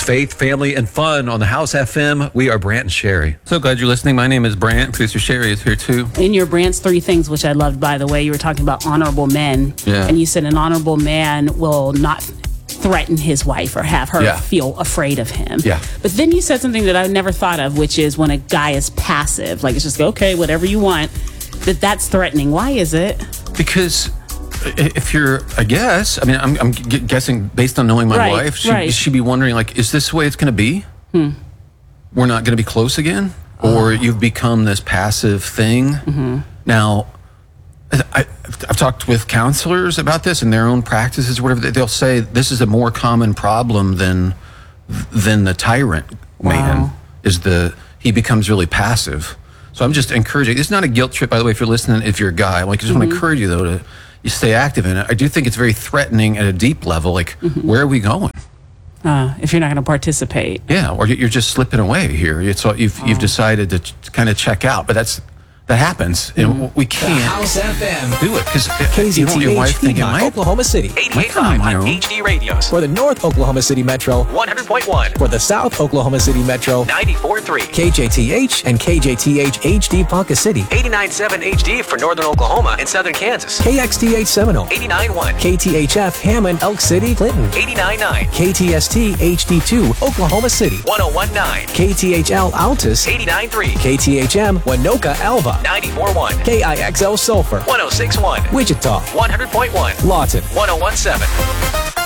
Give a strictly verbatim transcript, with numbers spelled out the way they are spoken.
faith, family, and fun on the House F M. We are Brant and Sherry. So glad you're listening. My name is Brant. Producer Sherry is here too. In your Brant's Three Things, which I loved, by the way, you were talking about honorable men. Yeah. And you said an honorable man will not threaten his wife or have her Yeah. feel afraid of him. Yeah. But then you said something that I never thought of, which is when a guy is passive, like it's just, okay, whatever you want, that that's threatening. Why is it? Because if you're, I guess, I mean, I'm, I'm g- guessing based on knowing my Right, wife, she, right. she'd be wondering, like, is this the way it's going to be? Hmm. We're not going to be close again? Oh. Or you've become this passive thing? Mm-hmm. Now, I, I've talked with counselors about this in their own practices, whatever. They'll say this is a more common problem than than the tyrant man. Wow. Is the he becomes really passive. So I'm just encouraging. It's not a guilt trip, by the way, if you're listening. If you're a guy, like, I just Mm-hmm. want to encourage you though to you stay active in it. I do think it's very threatening at a deep level. Like, Mm-hmm. where are we going? Uh, if you're not going to participate. Yeah, or you're just slipping away here. It's all, you've you've decided to ch- kind of check out, but that's. That happens, and we can't House F M. do it because K Z you don't want your wife T H thinking, Piedmont, "My Oklahoma City. my phone, my own." H D radios. For the North Oklahoma City Metro. one hundred point one. For the South Oklahoma City Metro. ninety-four point three. K J T H and K J T H H D Ponca City. eighty-nine point seven H D for northern Oklahoma and southern Kansas. K X T H Seminole. eighty-nine point one. K T H F Hammond, Elk City, Clinton. eighty-nine point nine. K T S T H D two, Oklahoma City. one oh one point nine. K T H L Altus. eighty-nine point three. K T H M Winoka Alva. ninety-four point one. K I X L Sulphur. one oh six point one. Wichita. one hundred point one. Lawton. one oh one point seven.